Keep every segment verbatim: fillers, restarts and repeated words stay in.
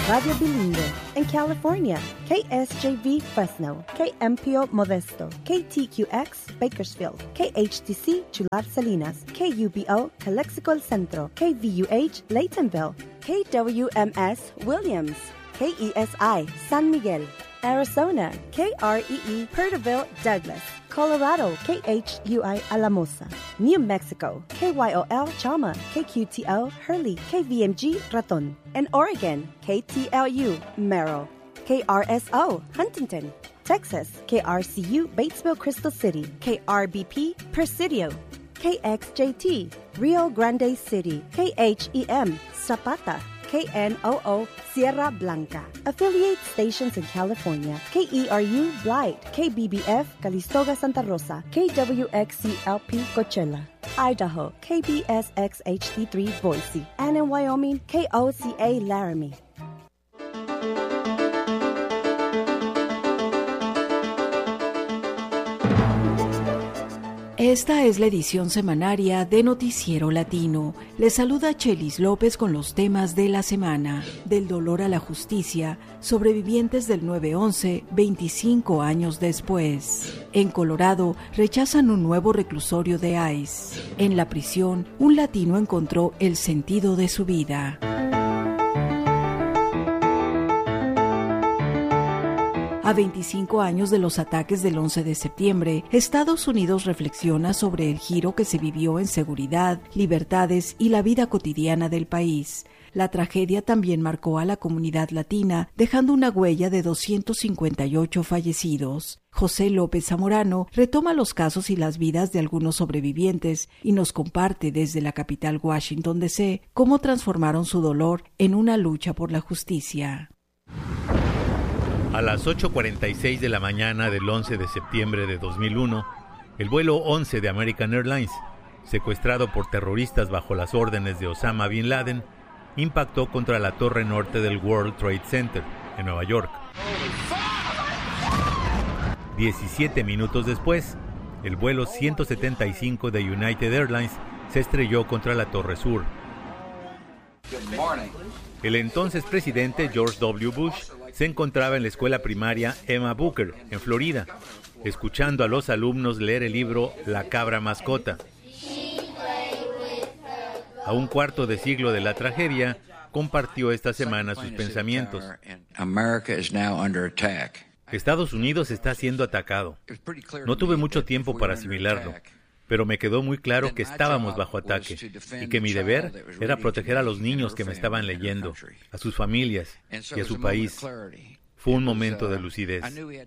Radio Bilingüe. En California, K S J V Fresno, K M P O Modesto, K T Q X Bakersfield, K H T C Chular Salinas, K U B O Calexico El Centro, K V U H Laytonville, K W M S Williams, K E S I San Miguel, Arizona, K R E E Porterville Douglas, Colorado, K H U I Alamosa, New Mexico, K Y O L Chama, K Q T L Hurley, K V M G Raton, and Oregon, K T L U Merrill, K R S O Huntington, Texas, K R C U Batesville Crystal City, K R B P Presidio, K X J T Rio Grande City, K H E M Zapata, K N O O Sierra Blanca. Affiliate stations in California, K E R U Blight, K B B F Calistoga Santa Rosa, K W X C L P Coachella, Idaho, K B S X H D three Boise, and in Wyoming, K O C A Laramie. Esta es la edición semanaria de Noticiero Latino. Les saluda Chelis López con los temas de la semana. Del dolor a la justicia, sobrevivientes del nueve once, veinticinco años después. En Colorado, rechazan un nuevo reclusorio de ICE. En la prisión, un latino encontró el sentido de su vida. A veinticinco años de los ataques del once de septiembre, Estados Unidos reflexiona sobre el giro que se vivió en seguridad, libertades y la vida cotidiana del país. La tragedia también marcó a la comunidad latina, dejando una huella de doscientos cincuenta y ocho fallecidos. José López Zamorano retoma los casos y las vidas de algunos sobrevivientes y nos comparte desde la capital Washington D C cómo transformaron su dolor en una lucha por la justicia. A las ocho cuarenta y seis de la mañana del once de septiembre de dos mil uno, el vuelo once de American Airlines, secuestrado por terroristas bajo las órdenes de Osama Bin Laden, impactó contra la torre norte del World Trade Center, en Nueva York. diecisiete minutos después, el vuelo ciento setenta y cinco de United Airlines se estrelló contra la torre sur. El entonces presidente George W. Bush se encontraba en la escuela primaria Emma Booker, en Florida, escuchando a los alumnos leer el libro La cabra mascota. A un cuarto de siglo de la tragedia, compartió esta semana sus pensamientos. Estados Unidos está siendo atacado. No tuve mucho tiempo para asimilarlo, pero me quedó muy claro que estábamos bajo ataque y que mi deber era proteger a los niños que me estaban leyendo, a sus familias y a su país. Fue un momento de lucidez.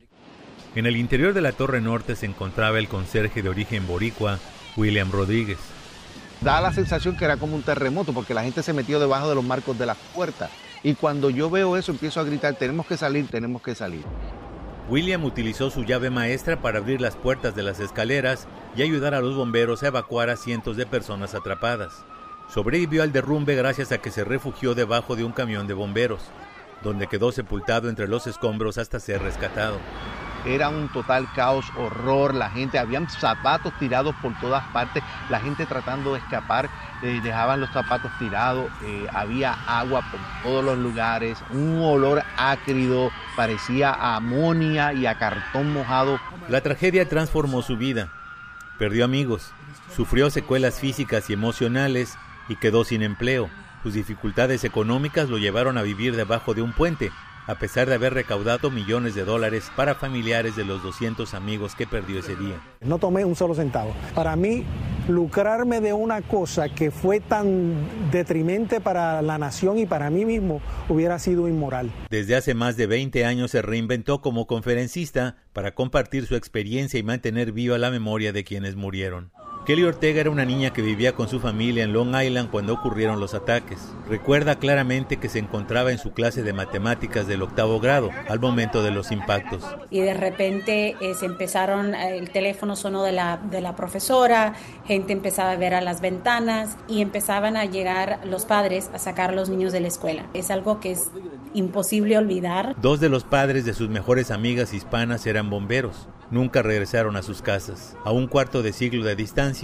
En el interior de la Torre Norte se encontraba el conserje de origen boricua, William Rodríguez. Da la sensación que era como un terremoto porque la gente se metió debajo de los marcos de las puertas. Y cuando yo veo eso empiezo a gritar, tenemos que salir, tenemos que salir. William utilizó su llave maestra para abrir las puertas de las escaleras y ayudar a los bomberos a evacuar a cientos de personas atrapadas. Sobrevivió al derrumbe gracias a que se refugió debajo de un camión de bomberos, donde quedó sepultado entre los escombros hasta ser rescatado. Era un total caos, horror, la gente, habían zapatos tirados por todas partes, la gente tratando de escapar, eh, dejaban los zapatos tirados, eh, había agua por todos los lugares, un olor ácrido, parecía a amonia y a cartón mojado. La tragedia transformó su vida, perdió amigos, sufrió secuelas físicas y emocionales y quedó sin empleo. Sus dificultades económicas lo llevaron a vivir debajo de un puente, a pesar de haber recaudado millones de dólares para familiares de los doscientos amigos que perdió ese día. No tomé un solo centavo. Para mí, lucrarme de una cosa que fue tan detrimente para la nación y para mí mismo hubiera sido inmoral. Desde hace más de veinte años se reinventó como conferencista para compartir su experiencia y mantener viva la memoria de quienes murieron. Kelly Ortega era una niña que vivía con su familia en Long Island cuando ocurrieron los ataques. Recuerda claramente que se encontraba en su clase de matemáticas del octavo grado al momento de los impactos. Y de repente eh, se empezaron, el teléfono sonó de la, de la profesora, gente empezaba a ver a las ventanas y empezaban a llegar los padres a sacar a los niños de la escuela. Es algo que es imposible olvidar. Dos de los padres de sus mejores amigas hispanas eran bomberos. Nunca regresaron a sus casas. A un cuarto de siglo de distancia,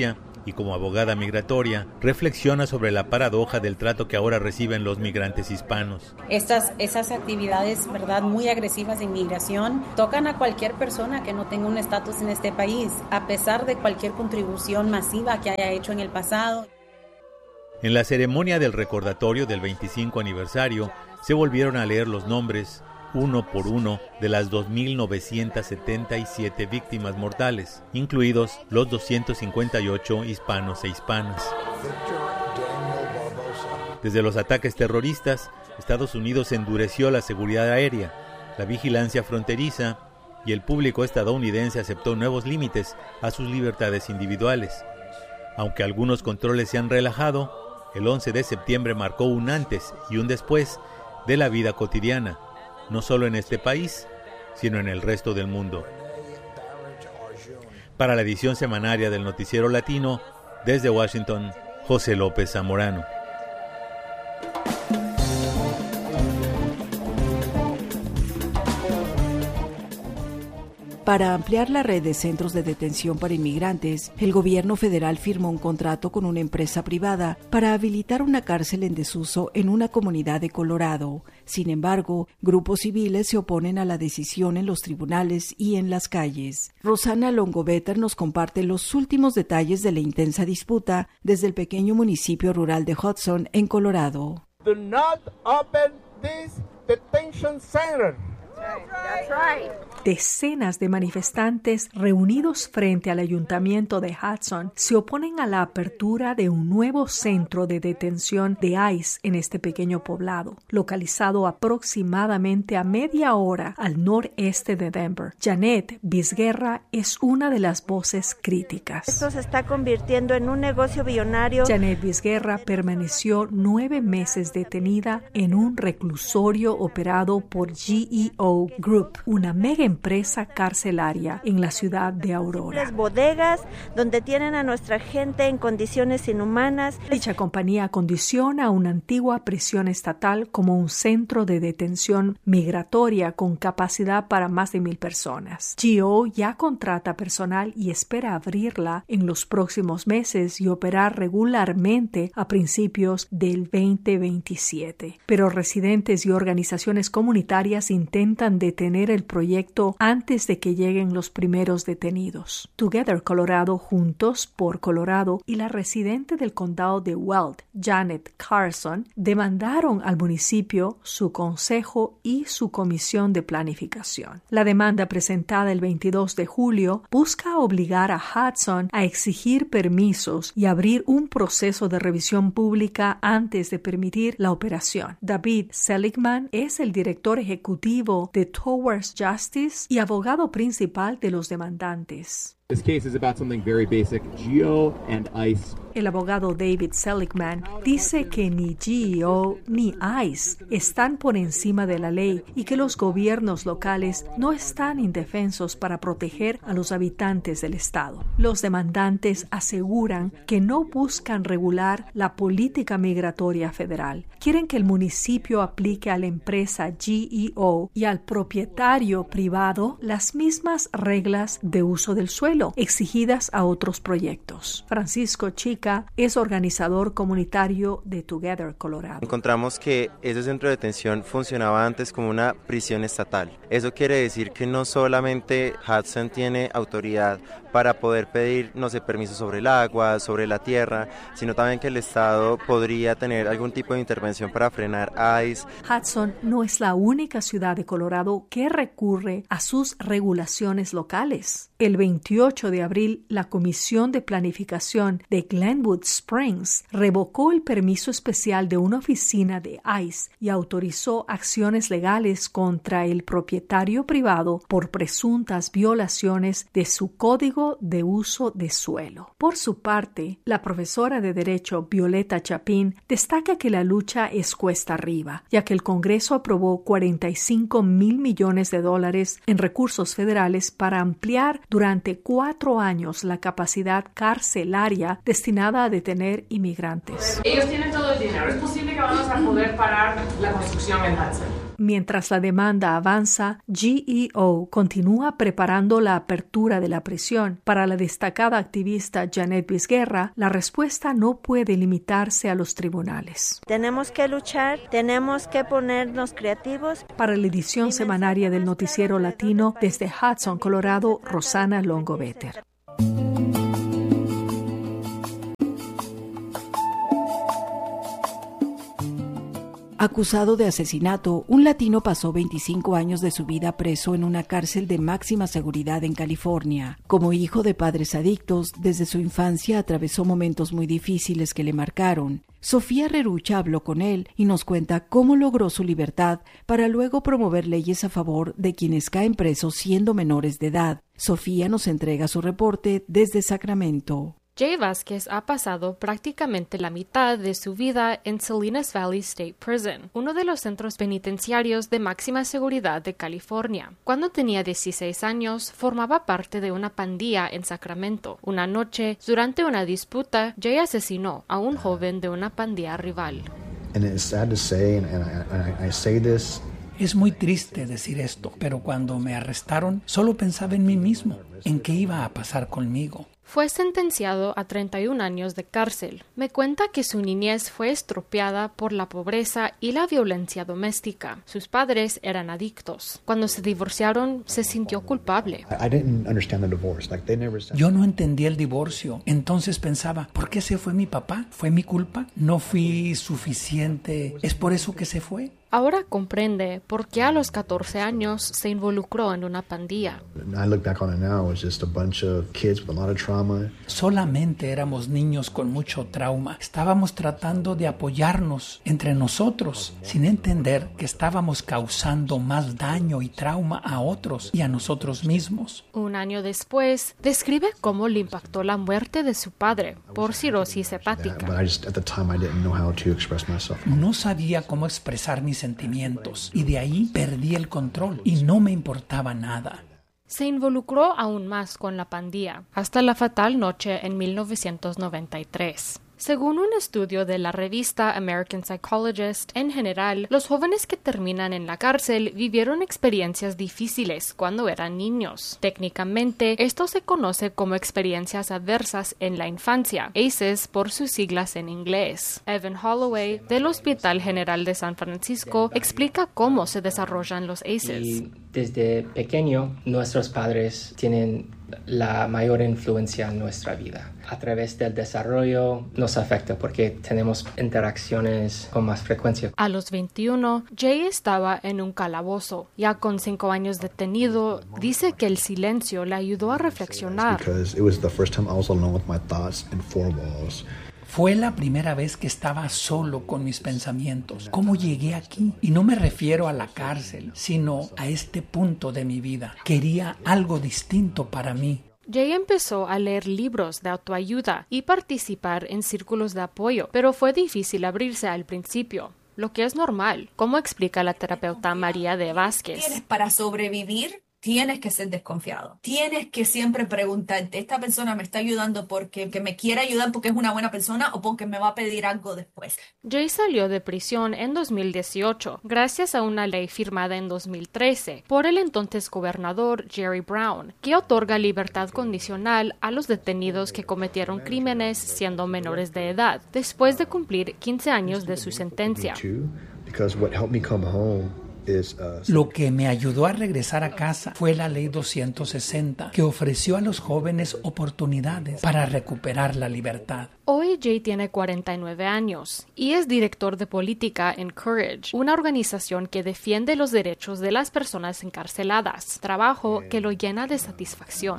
y como abogada migratoria, reflexiona sobre la paradoja del trato que ahora reciben los migrantes hispanos. Estas, esas actividades, ¿verdad?, muy agresivas de inmigración tocan a cualquier persona que no tenga un estatus en este país, a pesar de cualquier contribución masiva que haya hecho en el pasado. En la ceremonia del recordatorio del veinticinco aniversario, se volvieron a leer los nombres, uno por uno, de las dos mil novecientas setenta y siete víctimas mortales, incluidos los doscientos cincuenta y ocho hispanos e hispanas. Desde los ataques terroristas, Estados Unidos endureció la seguridad aérea, la vigilancia fronteriza, y el público estadounidense aceptó nuevos límites a sus libertades individuales. Aunque algunos controles se han relajado, el once de septiembre marcó un antes y un después de la vida cotidiana, no solo en este país, sino en el resto del mundo. Para la edición semanaria del Noticiero Latino, desde Washington, José López Zamorano. Para ampliar la red de centros de detención para inmigrantes, el gobierno federal firmó un contrato con una empresa privada para habilitar una cárcel en desuso en una comunidad de Colorado. Sin embargo, grupos civiles se oponen a la decisión en los tribunales y en las calles. Rosana Longovetter nos comparte los últimos detalles de la intensa disputa desde el pequeño municipio rural de Hudson, en Colorado. Do not open this detention center. That's right. Decenas de manifestantes reunidos frente al ayuntamiento de Hudson se oponen a la apertura de un nuevo centro de detención de ICE en este pequeño poblado, localizado aproximadamente a media hora al noreste de Denver. Janet Vizguerra es una de las voces críticas. Esto se está convirtiendo en un negocio billonario. Janet Vizguerra permaneció nueve meses detenida en un reclusorio operado por G E O Group, una mega empresa carcelaria en la ciudad de Aurora. Las bodegas donde tienen a nuestra gente en condiciones inhumanas. Dicha compañía acondiciona una antigua prisión estatal como un centro de detención migratoria con capacidad para más de mil personas. G E O ya contrata personal y espera abrirla en los próximos meses y operar regularmente a principios del veinte veintisiete. Pero residentes y organizaciones comunitarias intentan detener el proyecto antes de que lleguen los primeros detenidos. Together Colorado, Juntos por Colorado, y la residente del condado de Weld, Janet Carson, demandaron al municipio, su consejo y su comisión de planificación. La demanda presentada el veintidós de julio busca obligar a Hudson a exigir permisos y abrir un proceso de revisión pública antes de permitir la operación. David Seligman es el director ejecutivo de Towards Justice y abogado principal de los demandantes. This case is about something very basic. G E O and ICE. El abogado David Seligman dice que ni G E O ni ICE están por encima de la ley y que los gobiernos locales no están indefensos para proteger a los habitantes del estado. Los demandantes aseguran que no buscan regular la política migratoria federal. Quieren que el municipio aplique a la empresa G E O y al propietario privado las mismas reglas de uso del suelo exigidas a otros proyectos. Francisco Chica es organizador comunitario de Together Colorado. Encontramos que ese centro de detención funcionaba antes como una prisión estatal. Eso quiere decir que no solamente Hudson tiene autoridad para poder pedir, no sé, permisos sobre el agua, sobre la tierra, sino también que el Estado podría tener algún tipo de intervención para frenar ICE. Hudson no es la única ciudad de Colorado que recurre a sus regulaciones locales. El veintiocho de abril, la Comisión de Planificación de Glenwood Springs revocó el permiso especial de una oficina de ICE y autorizó acciones legales contra el propietario privado por presuntas violaciones de su código de uso de suelo. Por su parte, la profesora de Derecho Violeta Chapín destaca que la lucha es cuesta arriba, ya que el Congreso aprobó cuarenta y cinco mil millones de dólares en recursos federales para ampliar durante cuatro años la capacidad carcelaria destinada a detener inmigrantes. Ellos tienen todo el dinero. Es posible que vamos a poder parar la construcción en Hudson. Mientras la demanda avanza, G E O continúa preparando la apertura de la prisión. Para la destacada activista Janet Vizguerra, la respuesta no puede limitarse a los tribunales. Tenemos que luchar, tenemos que ponernos creativos. Para la edición semanaria del Noticiero Latino, desde Hudson, Colorado, Rosana Longoveter. Acusado de asesinato, un latino pasó veinticinco años de su vida preso en una cárcel de máxima seguridad en California. Como hijo de padres adictos, desde su infancia atravesó momentos muy difíciles que le marcaron. Sofía Rerucha habló con él y nos cuenta cómo logró su libertad para luego promover leyes a favor de quienes caen presos siendo menores de edad. Sofía nos entrega su reporte desde Sacramento. Jay Vázquez ha pasado prácticamente la mitad de su vida en Salinas Valley State Prison, uno de los centros penitenciarios de máxima seguridad de California. Cuando tenía dieciséis años, formaba parte de una pandilla en Sacramento. Una noche, durante una disputa, Jay asesinó a un joven de una pandilla rival. Es muy triste decir esto, pero cuando me arrestaron, solo pensaba en mí mismo, en qué iba a pasar conmigo. Fue sentenciado a treinta y un años de cárcel. Me cuenta que su niñez fue estropeada por la pobreza y la violencia doméstica. Sus padres eran adictos. Cuando se divorciaron, se sintió culpable. Yo no entendí el divorcio. Entonces pensaba, ¿por qué se fue mi papá? ¿Fue mi culpa? ¿No fui suficiente? ¿Es por eso que se fue? Ahora comprende por qué a los catorce años se involucró en una pandilla. Solamente éramos niños con mucho trauma. Estábamos tratando de apoyarnos entre nosotros, sin entender que estábamos causando más daño y trauma a otros y a nosotros mismos. Un año después, describe cómo le impactó la muerte de su padre por cirrosis hepática. No sabía cómo expresar mis sentimientos y de ahí perdí el control y no me importaba nada. Se involucró aún más con la pandilla, hasta la fatal noche en mil novecientos noventa y tres. Según un estudio de la revista American Psychologist, en general, los jóvenes que terminan en la cárcel vivieron experiencias difíciles cuando eran niños. Técnicamente, esto se conoce como experiencias adversas en la infancia, A C Es por sus siglas en inglés. Evan Holloway, del Hospital General de San Francisco, explica cómo se desarrollan los A C Es. Y desde pequeño, nuestros padres tienen la mayor influencia en nuestra vida. A través del desarrollo nos afecta porque tenemos interacciones con más frecuencia. A los veintiuno, Jay estaba en un calabozo. Ya con cinco años detenido, dice que el silencio le ayudó a reflexionar. Fue la primera vez que estaba solo con mis pensamientos. ¿Cómo llegué aquí? Y no me refiero a la cárcel, sino a este punto de mi vida. Quería algo distinto para mí. Jay empezó a leer libros de autoayuda y participar en círculos de apoyo, pero fue difícil abrirse al principio, lo que es normal, como explica la terapeuta María de Vázquez. Para sobrevivir, tienes que ser desconfiado. Tienes que siempre preguntarte, ¿esta persona me está ayudando porque que me quiere ayudar porque es una buena persona o porque me va a pedir algo después? Jay salió de prisión en dos mil dieciocho, gracias a una ley firmada en dos mil trece por el entonces gobernador Jerry Brown, que otorga libertad condicional a los detenidos que cometieron crímenes siendo menores de edad, después de cumplir quince años de su sentencia. Lo que me ayudó a regresar a casa fue la Ley doscientos sesenta, que ofreció a los jóvenes oportunidades para recuperar la libertad. Hoy Jay tiene cuarenta y nueve años y es director de política en Courage, una organización que defiende los derechos de las personas encarceladas, trabajo que lo llena de satisfacción.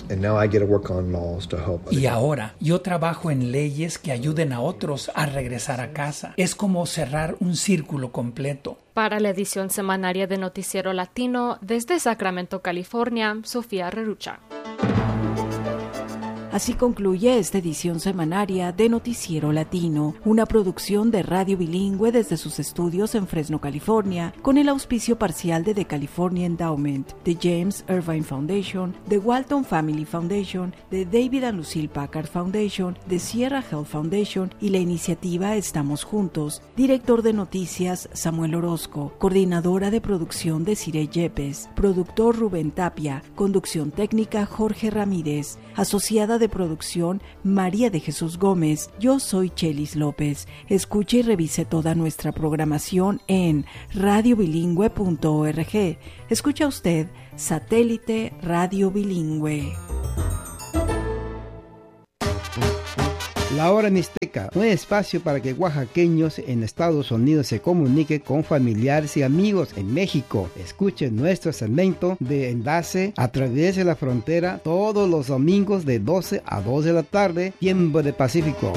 Y ahora yo trabajo en leyes que ayuden a otros a regresar a casa. Es como cerrar un círculo completo. Para la edición semanaria de Noticiero Latino, desde Sacramento, California, Sofía Rerucha. Así concluye esta edición semanaria de Noticiero Latino, una producción de Radio Bilingüe desde sus estudios en Fresno, California, con el auspicio parcial de The California Endowment, de James Irvine Foundation, de Walton Family Foundation, de David and Lucille Packard Foundation, de Sierra Health Foundation y la iniciativa Estamos Juntos. Director de noticias Samuel Orozco, coordinadora de producción Desiree Yepes, productor Rubén Tapia, conducción técnica Jorge Ramírez, asociada de producción María de Jesús Gómez. Yo soy Chelis López. Escuche y revise toda nuestra programación en radio bilingüe punto org. Escucha usted Satélite Radio Bilingüe. La Hora Mixteca, un espacio para que oaxaqueños en Estados Unidos se comuniquen con familiares y amigos en México. Escuchen nuestro segmento de enlace a través de la frontera todos los domingos de doce a dos de la tarde, tiempo de Pacífico.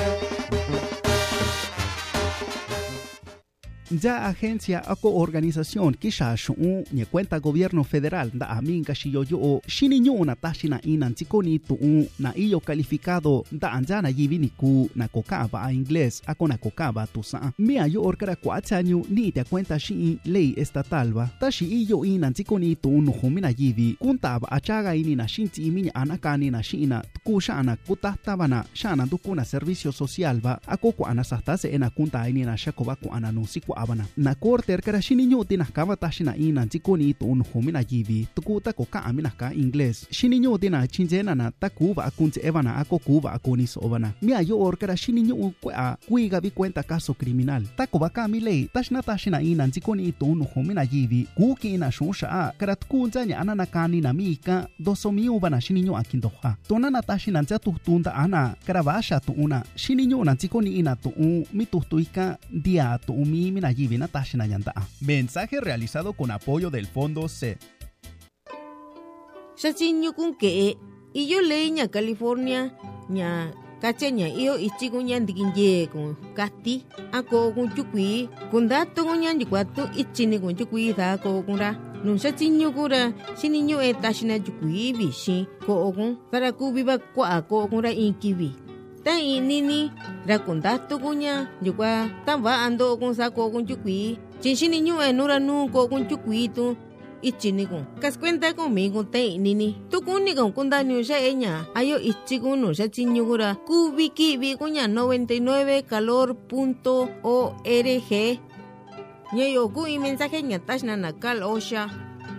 Ya agencia ako organización kisha shu ni cuenta gobierno federal da amin kashiyo yo shininyo na tashina inan tikoni tu na iyo calificado da anjana yivini ku na kokaba a inglés ako na kokaba tu sa mia yo orkara kwachanyo ni te cuenta shi ley estatal ba tashi iyo inan tikoni tu no humina yivi kuntaba achaga ini na shinti iminya anakani na shina kushana kutahtabana shana dukuna servicio social ba ako ko anasastase ena kunta ini na shakoba ko ananusi abana na korte erkara shininyo tinas kava tashina ina tikoni to un homina yivi tukuta ko ka amina ka inglés shininyo tina chinjena na takuva akunche evana ako kuva akonis obana mia yo orkara shininyo kwa kuiga vi cuenta caso criminal takuva ka mi lei tashna tashina ina tikoni to un homina yivi kuki ina shonsha a karat kunjanya anana kani na mika dosomi ubana shininyo akindoha tonana tashina jatu tunda ana karavasha to una shininyo na tikoni ina to un mitustuika dia to umi Mensaje realizado con apoyo del Fondo C. Shachinyo kun ke iyo leña California nya kacheña iyo ichigo nyandikinye kun kati ako kun chukui kun dato kun nyandikwatu ichini kun chukui da ko kun ra nun shachinyo kura shininyo etashina chukui bishi ko kun para kubiba kwa ko kun ra inkibi tan inini rakundato kunya yukwa tamba ando kun sako kun chukui chinshini nyu enura nu ko kun chukui tu ichini kun kas cuenta conmigo tan inini tu kuni kun kunda nyu sha eña ayo ichigun no sha chinyugura kubiki bi kunya noventa y nueve calor punto org nyayo ku i mensaje nya tashna nakal osha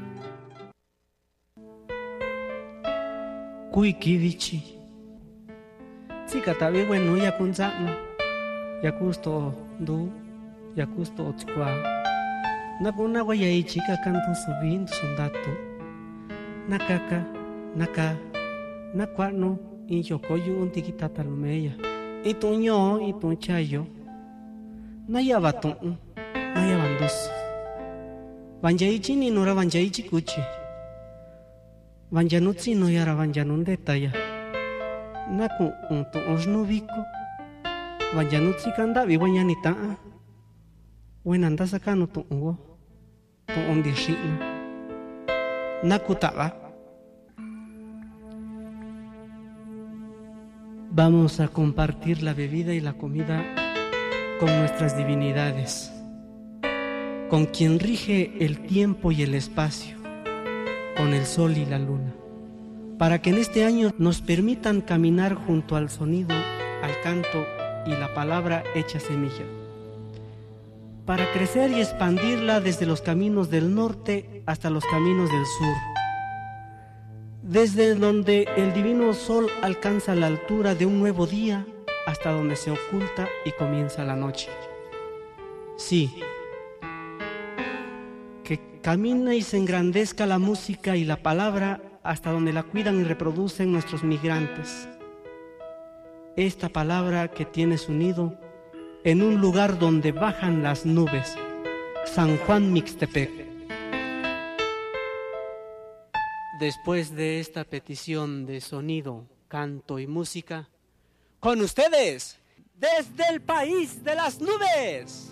kuiki vichi Tsika tabi bueno ya kunzano ya kusto du ya kusto chkwa na kuna waya ichika kantu subindo sondato nakaka naka nakwano inyokoyu untikita talmeya itunyo itunchayo naya baton naya bandos banjaichi ni nora banjaichi kuchi banjanutsi no yara banjanunde taya naku untu osnubiko vanjanutsi kanda viwanyanita wenanda sakano tu ungo tu ondishina naku taga. Vamos a compartir la bebida y la comida con nuestras divinidades, con quien rige el tiempo y el espacio, con el sol y la luna, para que en este año nos permitan caminar junto al sonido, al canto y la palabra hecha semilla, para crecer y expandirla desde los caminos del norte hasta los caminos del sur, desde donde el divino sol alcanza la altura de un nuevo día hasta donde se oculta y comienza la noche. Sí, que camina y se engrandezca la música y la palabra hasta donde la cuidan y reproducen nuestros migrantes. Esta palabra que tiene su nido en un lugar donde bajan las nubes, San Juan Mixtepec. Después de esta petición de sonido, canto y música, con ustedes, desde el país de las nubes.